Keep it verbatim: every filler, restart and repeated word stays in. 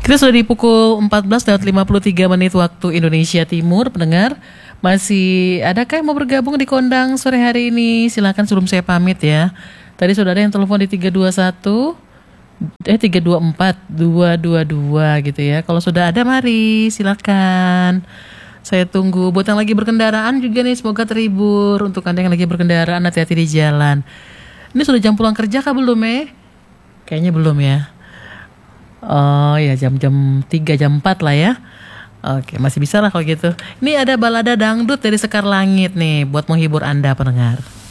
Kita sudah di pukul empat belas lewat lima puluh tiga menit waktu Indonesia Timur, pendengar. Masih adakah yang mau bergabung di Kondang sore hari ini? Silakan sebelum saya pamit ya. Tadi sudah ada yang telepon di tiga dua satu eh tiga dua empat dua dua dua gitu ya. Kalau sudah ada mari silakan. Saya tunggu. Buat yang lagi berkendaraan juga nih, semoga terhibur. Untuk Anda yang lagi berkendaraan, hati-hati di jalan. Ini sudah jam pulang kerja kah belum eh? Kayaknya belum ya. Oh ya, jam-jam tiga, jam empat lah ya. Oke, masih bisa lah kalau gitu. Ini ada balada dangdut dari Sekar Langit nih buat menghibur Anda pendengar.